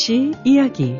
이야기.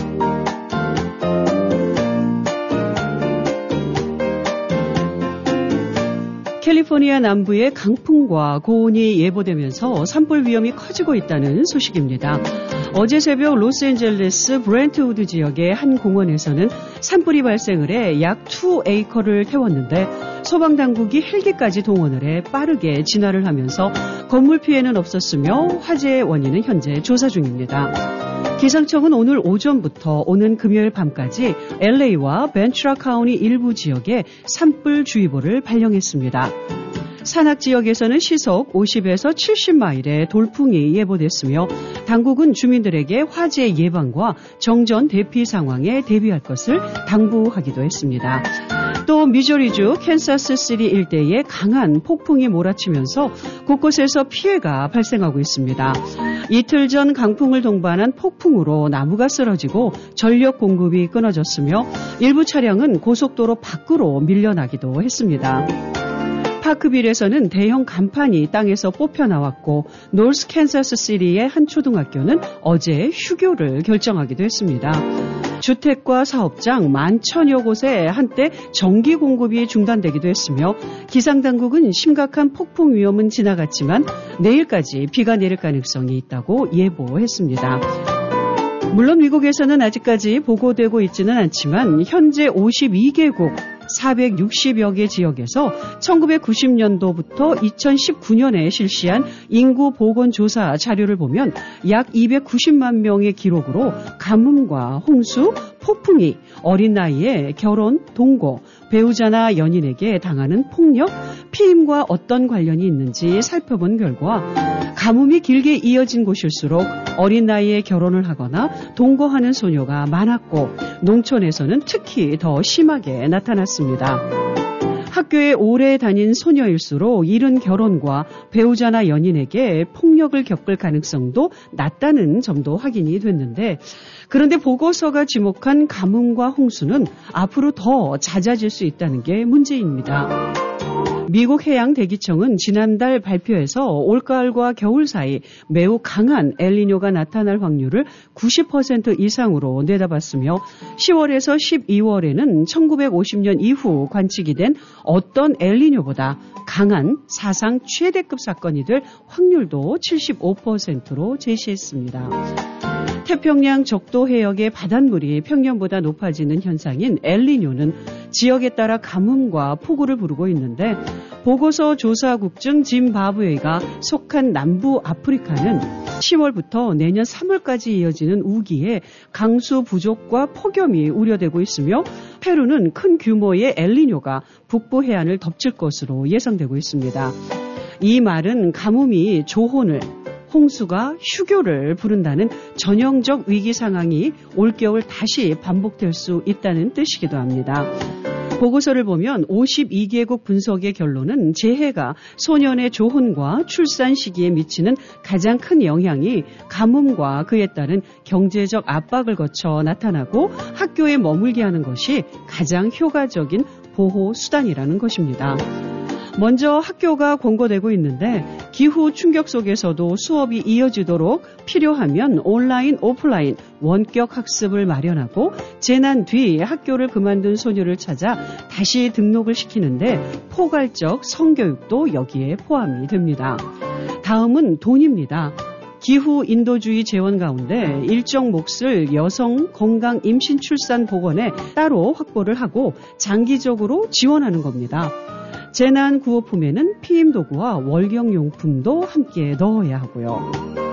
캘리포니아 남부의 강풍과 고온이 예보되면서 산불 위험이 커지고 있다는 소식입니다. 어제 새벽 로스앤젤레스 브렌트우드 지역의 한 공원에서는 산불이 발생을 해 약 2에이커를 태웠는데 소방당국이 헬기까지 동원을 해 빠르게 진화를 하면서 건물 피해는 없었으며 화재의 원인은 현재 조사 중입니다. 기상청은 오늘 오전부터 오는 금요일 밤까지 LA와 벤츄라 카운티 일부 지역에 산불주의보를 발령했습니다. 산악 지역에서는 시속 50에서 70마일의 돌풍이 예보됐으며 당국은 주민들에게 화재 예방과 정전 대피 상황에 대비할 것을 당부하기도 했습니다. 또 미주리주 캔사스시티 일대에 강한 폭풍이 몰아치면서 곳곳에서 피해가 발생하고 있습니다. 이틀 전 강풍을 동반한 폭풍으로 나무가 쓰러지고 전력 공급이 끊어졌으며 일부 차량은 고속도로 밖으로 밀려나기도 했습니다. 파크빌에서는 대형 간판이 땅에서 뽑혀 나왔고 노스 캔사스시티의 한 초등학교는 어제 휴교를 결정하기도 했습니다. 주택과 사업장 11,000여 곳에 한때 전기 공급이 중단되기도 했으며 기상당국은 심각한 폭풍 위험은 지나갔지만 내일까지 비가 내릴 가능성이 있다고 예보했습니다. 물론 미국에서는 아직까지 보고되고 있지는 않지만 현재 52개국 460여 개 지역에서 1990년도부터 2019년에 실시한 인구 보건조사 자료를 보면 약 290만 명의 기록으로 가뭄과 홍수, 폭풍이 어린 나이에 결혼, 동거, 배우자나 연인에게 당하는 폭력, 피임과 어떤 관련이 있는지 살펴본 결과 가뭄이 길게 이어진 곳일수록 어린 나이에 결혼을 하거나 동거하는 소녀가 많았고 농촌에서는 특히 더 심하게 나타났습니다. 학교에 오래 다닌 소녀일수록 이른 결혼과 배우자나 연인에게 폭력을 겪을 가능성도 낮다는 점도 확인이 됐는데 그런데 보고서가 지목한 가뭄과 홍수는 앞으로 더 잦아질 수 있다는 게 문제입니다. 미국 해양대기청은 지난달 발표에서 올가을과 겨울 사이 매우 강한 엘니뇨가 나타날 확률을 90% 이상으로 내다봤으며 10월에서 12월에는 1950년 이후 관측이 된 어떤 엘니뇨보다 강한 사상 최대급 사건이 될 확률도 75%로 제시했습니다. 태평양 적도 해역의 바닷물이 평년보다 높아지는 현상인 엘니뇨는 지역에 따라 가뭄과 폭우를 부르고 있는데 보고서 조사국 중 짐바브웨가 속한 남부 아프리카는 10월부터 내년 3월까지 이어지는 우기에 강수 부족과 폭염이 우려되고 있으며 페루는 큰 규모의 엘니뇨가 북부 해안을 덮칠 것으로 예상되고 있습니다. 이 말은 가뭄이 조혼을 홍수가 휴교를 부른다는 전형적 위기 상황이 올겨울 다시 반복될 수 있다는 뜻이기도 합니다. 보고서를 보면 52개국 분석의 결론은 재해가 소년의 조혼과 출산 시기에 미치는 가장 큰 영향이 가뭄과 그에 따른 경제적 압박을 거쳐 나타나고 학교에 머물게 하는 것이 가장 효과적인 보호 수단이라는 것입니다. 먼저 학교가 권고되고 있는데 기후 충격 속에서도 수업이 이어지도록 필요하면 온라인, 오프라인 원격 학습을 마련하고 재난 뒤 학교를 그만둔 소녀를 찾아 다시 등록을 시키는데 포괄적 성교육도 여기에 포함이 됩니다. 다음은 돈입니다. 기후 인도주의 재원 가운데 일정 몫을 여성 건강 임신 출산 보건에 따로 확보를 하고 장기적으로 지원하는 겁니다. 재난 구호품에는 피임 도구와 월경 용품도 함께 넣어야 하고요.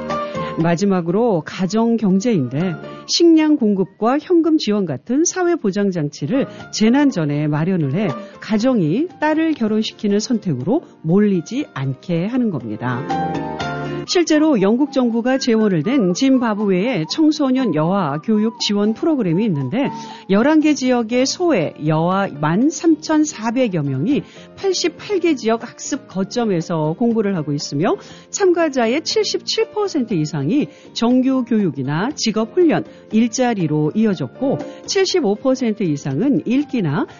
마지막으로 가정 경제인데 식량 공급과 현금 지원 같은 사회 보장 장치를 재난 전에 마련을 해 가정이 딸을 결혼시키는 선택으로 몰리지 않게 하는 겁니다. 실제로 영국 정부가 재원을 낸 짐바브웨의 청소년 여아 교육 지원 프로그램이 있는데 11개 지역의 소외 여아 13,400여 명이 88개 지역 학습 거점에서 공부를 하고 있으며 참가자의 77% 이상이 정규 교육이나 직업 훈련, 일자리로 이어졌고 75% 이상은 읽기나